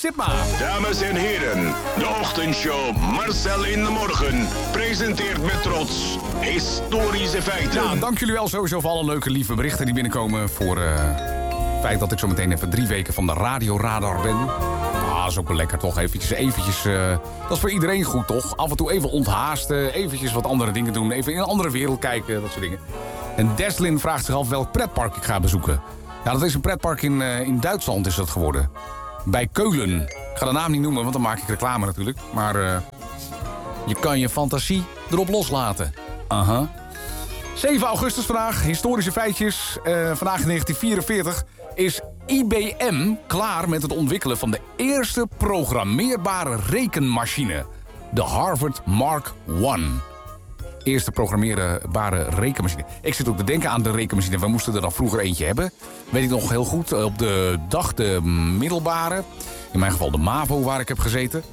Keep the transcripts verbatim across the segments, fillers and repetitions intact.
Zit maar. Dames en heren, de ochtendshow Marcel in de Morgen presenteert met trots historische feiten. Ja, dank jullie wel sowieso voor alle leuke lieve berichten die binnenkomen. Voor uh, het feit dat ik zo meteen even drie weken van de radioradar ben. Ah, dat is ook wel lekker toch. Eventjes, eventjes, uh, dat is voor iedereen goed toch? Af en toe even onthaasten, eventjes wat andere dingen doen. Even in een andere wereld kijken, dat soort dingen. En Deslin vraagt zich af welk pretpark ik ga bezoeken. Ja, dat is een pretpark in, uh, in Duitsland is dat geworden. Bij Keulen. Ik ga de naam niet noemen, want dan maak ik reclame natuurlijk. Maar uh, je kan je fantasie erop loslaten. Aha. Uh-huh. zeven augustus vandaag, historische feitjes. Uh, vandaag in negentien vierenveertig is I B M klaar met het ontwikkelen van de eerste programmeerbare rekenmachine. De Harvard Mark één. Eerste programmeerbare rekenmachine. Ik zit ook te denken aan de rekenmachine. We moesten er dan vroeger eentje hebben. Weet ik nog heel goed. Op de dag de middelbare. In mijn geval de MAVO waar ik heb gezeten.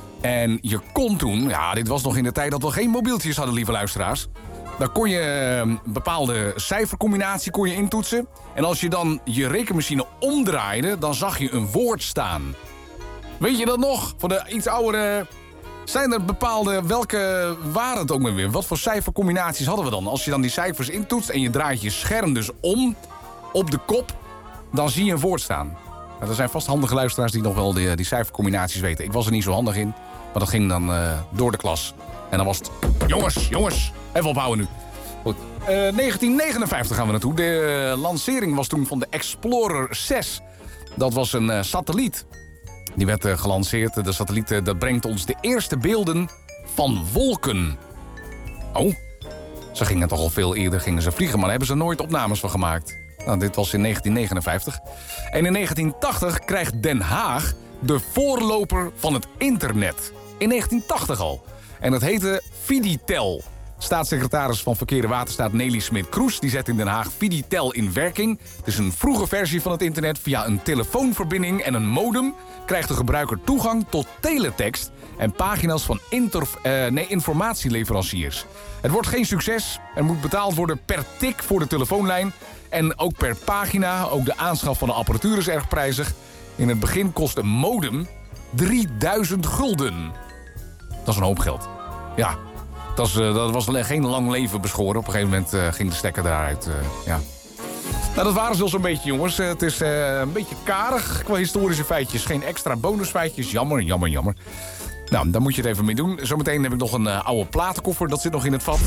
En je kon toen... Ja, dit was nog in de tijd dat we geen mobieltjes hadden, lieve luisteraars. Dan kon je een bepaalde cijfercombinatie kon je intoetsen. En als je dan je rekenmachine omdraaide, dan zag je een woord staan. Weet je dat nog? Voor de iets oudere... Zijn er bepaalde, welke waren het ook maar weer? Wat voor cijfercombinaties hadden we dan? Als je dan die cijfers intoetst en je draait je scherm dus om op de kop, dan zie je een woord staan. Nou, er zijn vast handige luisteraars die nog wel die, die cijfercombinaties weten. Ik was er niet zo handig in, maar dat ging dan uh, door de klas. En dan was het, jongens, jongens, even ophouden nu. Goed. Uh, negentien negenenvijftig gaan we naartoe. De uh, lancering was toen van de Explorer zes. Dat was een uh, satelliet. Die werd uh, gelanceerd. De satelliet uh, dat brengt ons de eerste beelden van wolken. Oh, ze gingen toch al veel eerder gingen ze vliegen, maar daar hebben ze nooit opnames van gemaakt. Nou, dit was in negentien negenenvijftig. En in negentien tachtig krijgt Den Haag de voorloper van het internet. In negentien tachtig al. En dat heette Fiditel. Staatssecretaris van Verkeer en Waterstaat Nelly Smit-Kroes die zet in Den Haag Fiditel in werking. Het is een vroege versie van het internet. Via een telefoonverbinding en een modem krijgt de gebruiker toegang tot teletext en pagina's van inter, uh, nee, informatieleveranciers. Het wordt geen succes. Er moet betaald worden per tik voor de telefoonlijn. En ook per pagina. Ook de aanschaf van de apparatuur is erg prijzig. In het begin kost een modem drieduizend gulden. Dat is een hoop geld. Ja. Dat was, uh, dat was geen lang leven beschoren. Op een gegeven moment uh, ging de stekker daaruit. Uh, ja. Nou, dat waren ze wel zo'n beetje, jongens. Uh, het is uh, een beetje karig qua historische feitjes. Geen extra bonusfeitjes. Jammer, jammer, jammer. Nou, daar moet je het even mee doen. Zometeen heb ik nog een uh, oude platenkoffer. Dat zit nog in het vat.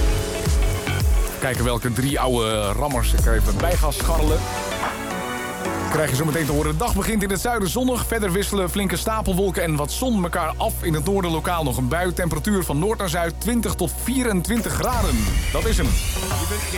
Kijken welke drie oude rammers ik er even bij ga scharrelen. Krijg je zo meteen te horen. De dag begint in het zuiden zonnig. Verder wisselen flinke stapelwolken en wat zon elkaar af. In het noorden lokaal nog een bui. Temperatuur van noord naar zuid twintig tot vierentwintig graden. Dat is hem. Je bent